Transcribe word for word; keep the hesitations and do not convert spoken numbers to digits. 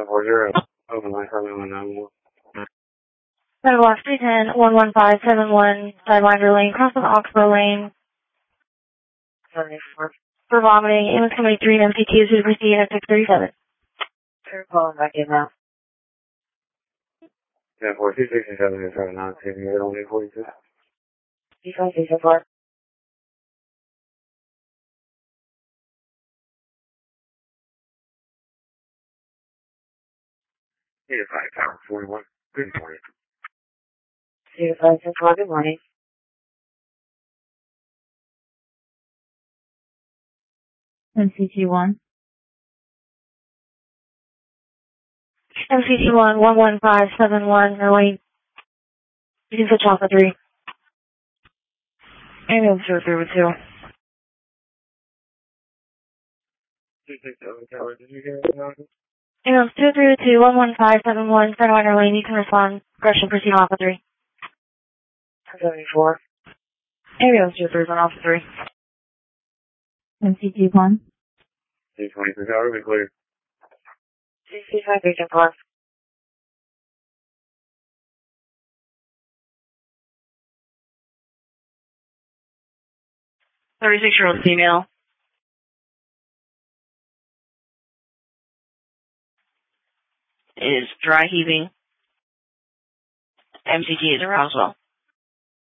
four zero. Open line, Carmen one nine one. Sidewalk three ten, one one five seven one, Sidewinder Lane, cross of Oxbow Lane. seventy-four. For vomiting, ambulance company three M C Q, Super C at six thirty-seven. They're calling back in now. Yeah, four two six seven seven nine six eight only forty two. B five six four. Eight five power forty one. Good morning. Zero five six four. Good morning. M C T one. M C T one, one one five seven one, Lane. You can switch off at three. Ambulance zero three two. two six seven tower, did you hear it now? Ambulance two three two, one one five seven one, Sidewinder Lane, you can respond. Aggression, proceed off at three. seventy-four. Ambulance zero three one off three. M C T one. two twenty three tower, be clear. C five eight four. thirty-six-year-old female. Is dry heaving. M C T is a Roswell.